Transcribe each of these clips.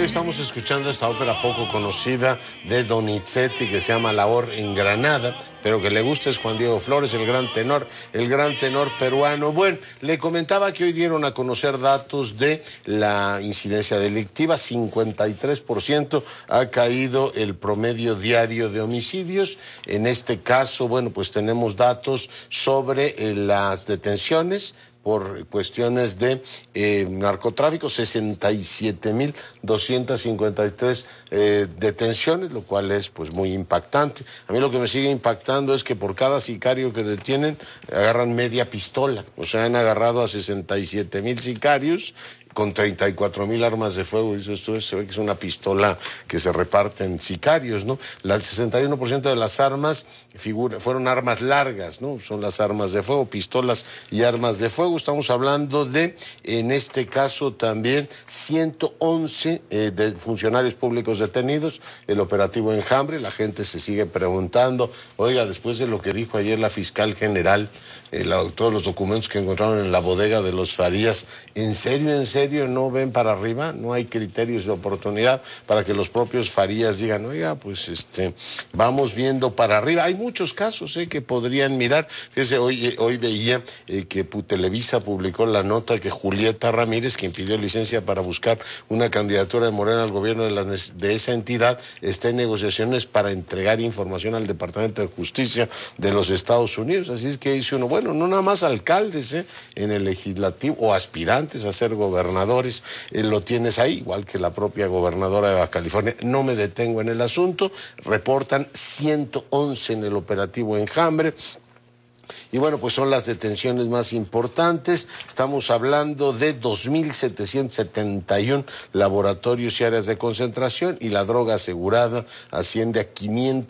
estamos escuchando esta ópera poco conocida de Donizetti que se llama La Or en Granada, pero que le gusta es Juan Diego Flores, el gran tenor peruano. Bueno, le comentaba que hoy dieron a conocer datos de la incidencia delictiva. 53% ha caído el promedio diario de homicidios. En este caso, bueno, pues tenemos datos sobre las detenciones por cuestiones de narcotráfico, 67.253 detenciones, lo cual es pues muy impactante. A mí lo que me sigue impactando es que por cada sicario que detienen agarran media pistola, o sea, han agarrado a 67.000 sicarios con 34.000 armas de fuego. Esto se ve que es una pistola que se reparten sicarios, ¿no? El 61% de las armas fueron armas largas, ¿no? Son las armas de fuego, pistolas y armas de fuego. Estamos hablando de, en este caso también, 111 de funcionarios públicos detenidos. El operativo Enjambre, la gente se sigue preguntando, oiga, después de lo que dijo ayer la fiscal general, todos los documentos que encontraron en la bodega de los Farías, ¿en serio no ven para arriba? ¿No hay criterios de oportunidad para que los propios Farías digan, oiga, pues vamos viendo para arriba? Hay muchos casos que podrían mirar. Fíjese, hoy veía que Televisa publicó la nota que Julieta Ramírez, quien pidió licencia para buscar una candidatura de Morena al gobierno de esa entidad, está en negociaciones para entregar información al Departamento de Justicia de los Estados Unidos. Así es que dice uno, bueno, no nada más alcaldes en el legislativo o aspirantes a ser gobernadores, lo tienes ahí, igual que la propia gobernadora de Baja California. No me detengo en el asunto, reportan 111 en el operativo Enjambre. Y bueno, pues son las detenciones más importantes. Estamos hablando de 2.771 laboratorios y áreas de concentración, y la droga asegurada asciende a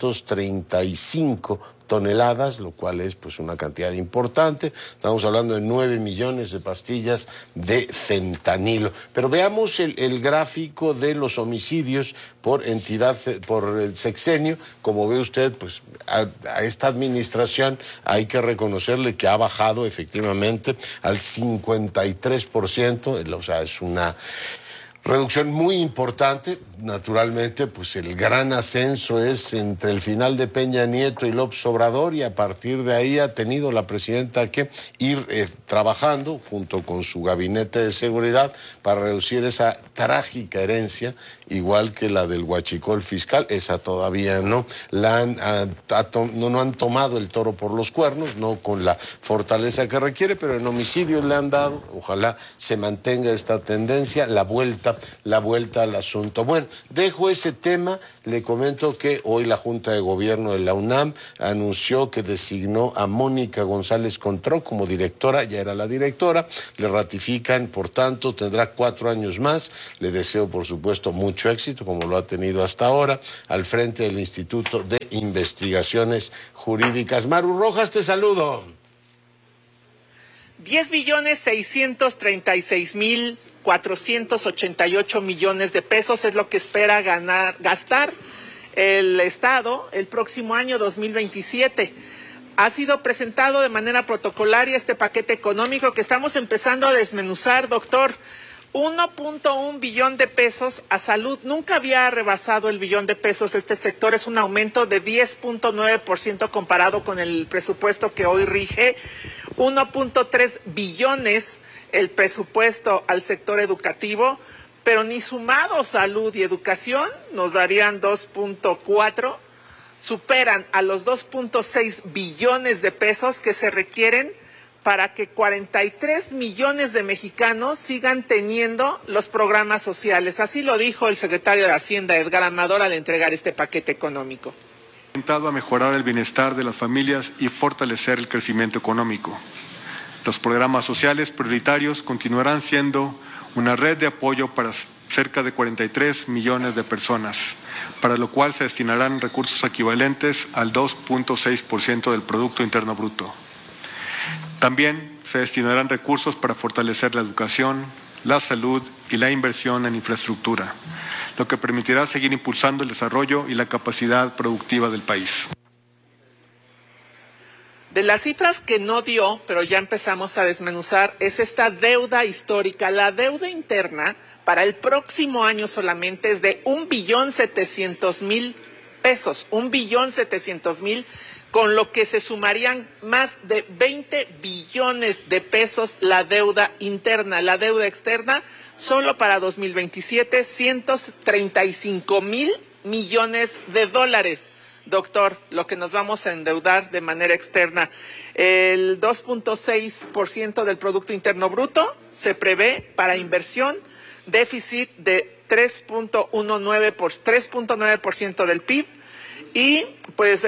535 toneladas, lo cual es pues una cantidad importante. Estamos hablando de 9 millones de pastillas de fentanilo. Pero veamos el gráfico de los homicidios por entidad, por el sexenio. Como ve usted, pues a esta administración hay que reconocerle que ha bajado efectivamente al 53%, o sea, es una reducción muy importante. Naturalmente, pues el gran ascenso es entre el final de Peña Nieto y López Obrador, y a partir de ahí ha tenido la presidenta que ir trabajando junto con su gabinete de seguridad para reducir esa trágica herencia, igual que la del huachicol fiscal. Esa todavía no han tomado el toro por los cuernos, no con la fortaleza que requiere, pero en homicidios le han dado. Ojalá se mantenga esta tendencia, la vuelta al asunto. Bueno, dejo ese tema. Le comento que hoy la Junta de Gobierno de la UNAM anunció que designó a Mónica González Contró como directora. Ya era la directora, le ratifican, por tanto tendrá 4 años más. Le deseo, por supuesto, mucho éxito, como lo ha tenido hasta ahora, al frente del Instituto de Investigaciones Jurídicas. Maru Rojas, te saludo. 10.636.488 millones de pesos es lo que espera gastar el Estado el próximo año 2027. Ha sido presentado de manera protocolaria este paquete económico que estamos empezando a desmenuzar, doctor. 1.1 billón de pesos a salud. Nunca había rebasado el billón de pesos este sector. Es un aumento de 10.9% comparado con el presupuesto que hoy rige. 1.3 billones el presupuesto al sector educativo, pero ni sumado salud y educación nos darían 2.4. Superan a los 2.6 billones de pesos que se requieren para que 43 millones de mexicanos sigan teniendo los programas sociales. Así lo dijo el secretario de Hacienda, Edgar Amador, al entregar este paquete económico. Orientado a mejorar el bienestar de las familias y fortalecer el crecimiento económico. Los programas sociales prioritarios continuarán siendo una red de apoyo para cerca de 43 millones de personas, para lo cual se destinarán recursos equivalentes al 2.6% del Producto Interno Bruto. También se destinarán recursos para fortalecer la educación, la salud y la inversión en infraestructura, lo que permitirá seguir impulsando el desarrollo y la capacidad productiva del país. De las cifras que no dio, pero ya empezamos a desmenuzar, es esta deuda histórica. La deuda interna para el próximo año solamente es de 1.700.000 pesos, 1.700.000, con lo que se sumarían más de 20 billones de pesos la deuda interna. La deuda externa, solo para 2027, 135.000 millones de dólares. Doctor, lo que nos vamos a endeudar de manera externa, el 2.6% del Producto Interno Bruto se prevé para inversión, déficit de 3.9% del PIB, y pues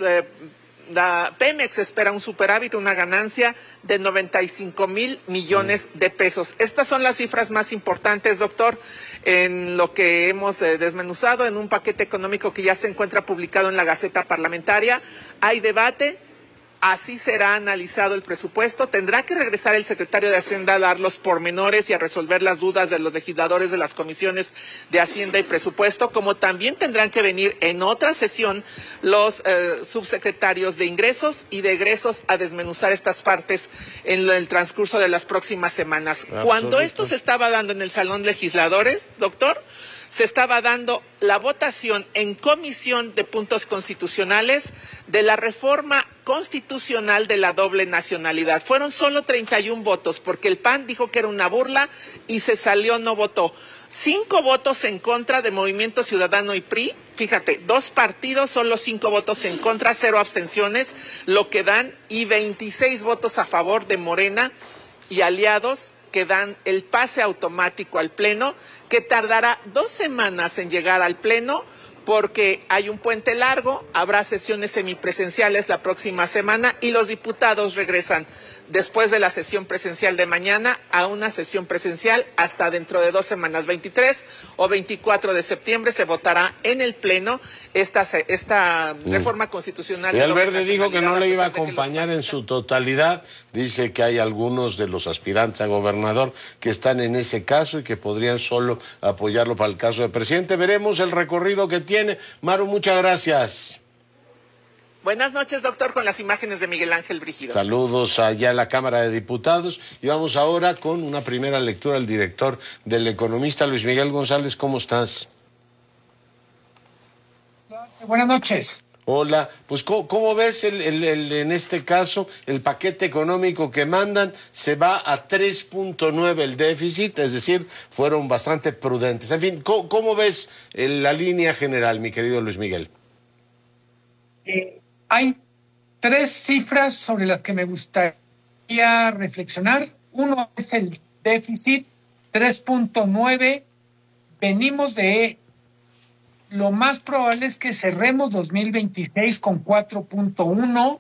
la Pemex espera un superávit, una ganancia de 95.000 millones de pesos. Estas son las cifras más importantes, doctor, en lo que hemos desmenuzado en un paquete económico que ya se encuentra publicado en la Gaceta Parlamentaria. Hay debate. Así será analizado el presupuesto. Tendrá que regresar el secretario de Hacienda a dar los pormenores y a resolver las dudas de los legisladores de las comisiones de Hacienda y Presupuesto, como también tendrán que venir en otra sesión los subsecretarios de Ingresos y de Egresos a desmenuzar estas partes en el transcurso de las próximas semanas. Cuando esto se estaba dando en el Salón Legisladores, doctor, se estaba dando la votación en Comisión de Puntos Constitucionales de la reforma constitucional de la doble nacionalidad. Fueron solo 31 votos, porque el PAN dijo que era una burla y se salió, no votó. 5 votos en contra de Movimiento Ciudadano y PRI. Fíjate, 2 partidos, solo 5 votos en contra, 0 abstenciones, lo que dan, y 26 votos a favor de Morena y aliados, que dan el pase automático al Pleno, que tardará 2 semanas en llegar al Pleno, porque hay un puente largo, habrá sesiones semipresenciales la próxima semana y los diputados regresan después de la sesión presencial de mañana a una sesión presencial hasta dentro de 2 semanas, 23 o 24 de septiembre se votará en el Pleno esta reforma constitucional. Y Alverde dijo que no le iba a acompañar en su totalidad. Dice que hay algunos de los aspirantes a gobernador que están en ese caso y que podrían solo apoyarlo para el caso de presidente. Veremos el recorrido que tiene. Maru, muchas gracias. Buenas noches, doctor, con las imágenes de Miguel Ángel Brígido. Saludos allá a la Cámara de Diputados. Y vamos ahora con una primera lectura al director del Economista, Luis Miguel González. ¿Cómo estás? Buenas noches. Hola, pues ¿cómo ves en este caso el paquete económico que mandan? Se va a 3.9 el déficit, es decir, fueron bastante prudentes. En fin, ¿cómo ves la línea general, mi querido Luis Miguel? Hay 3 cifras sobre las que me gustaría reflexionar. Uno es el déficit, 3.9. Venimos de... Lo más probable es que cerremos 2026 con 4.1.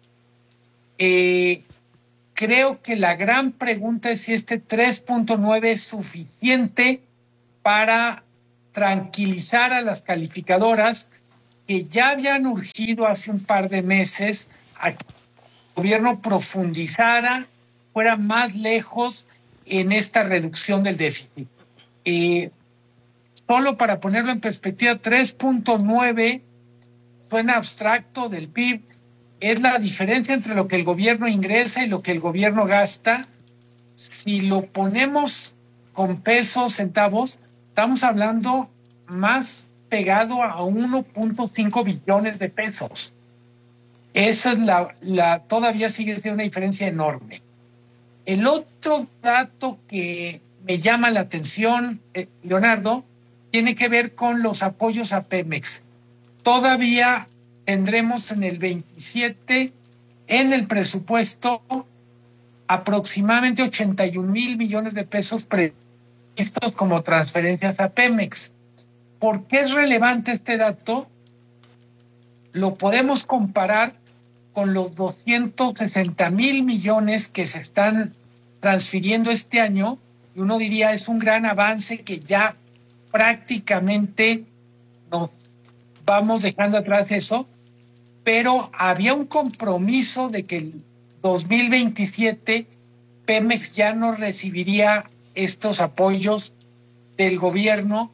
Creo que la gran pregunta es si este 3.9 es suficiente para tranquilizar a las calificadoras que ya habían urgido hace un par de meses a que el gobierno profundizara, fuera más lejos en esta reducción del déficit. Solo para ponerlo en perspectiva, 3.9 suena abstracto del PIB, es la diferencia entre lo que el gobierno ingresa y lo que el gobierno gasta. Si lo ponemos con pesos, centavos, estamos hablando más pegado a 1.5 billones de pesos. Eso es todavía sigue siendo una diferencia enorme. El otro dato que me llama la atención, Leonardo, tiene que ver con los apoyos a Pemex. Todavía tendremos en el 27, en el presupuesto, aproximadamente 81,000 millones de pesos previstos como transferencias a Pemex. ¿Por qué es relevante este dato? Lo podemos comparar con los 260,000 millones que se están transfiriendo este año, y uno diría es un gran avance que ya prácticamente nos vamos dejando atrás eso, pero había un compromiso de que el 2027 Pemex ya no recibiría estos apoyos del gobierno,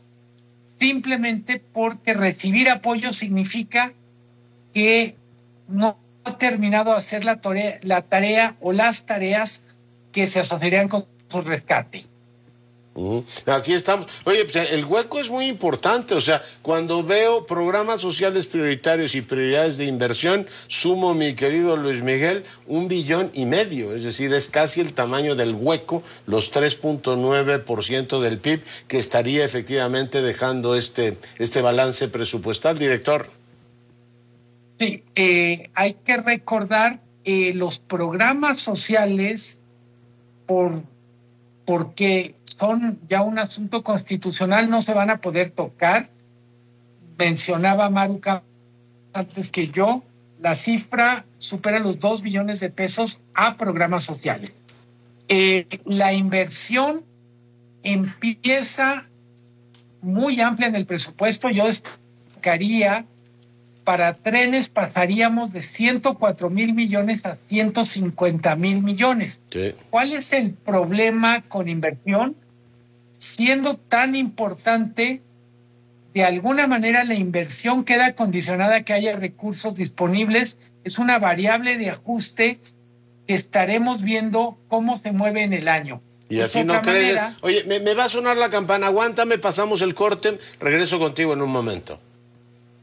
simplemente porque recibir apoyo significa que no ha terminado de hacer la tarea o las tareas que se asociarían con su rescate. Así estamos. Oye, pues el hueco es muy importante. O sea, cuando veo programas sociales prioritarios y prioridades de inversión, sumo, mi querido Luis Miguel, 1,5 billones. Es decir, es casi el tamaño del hueco, los 3.9% del PIB que estaría efectivamente dejando este balance presupuestal, director. Sí, hay que recordar los programas sociales porque son ya un asunto constitucional, no se van a poder tocar. Mencionaba Maru antes que yo, la cifra supera los 2 billones de pesos a programas sociales. La inversión empieza muy amplia en el presupuesto. Yo destacaría, para trenes pasaríamos de 104,000 millones a 150,000 millones. Sí. ¿Cuál es el problema con inversión? Siendo tan importante, de alguna manera la inversión queda condicionada a que haya recursos disponibles. Es una variable de ajuste que estaremos viendo cómo se mueve en el año. Y así no crees. Oye, me va a sonar la campana, aguántame, pasamos el corte, regreso contigo en un momento.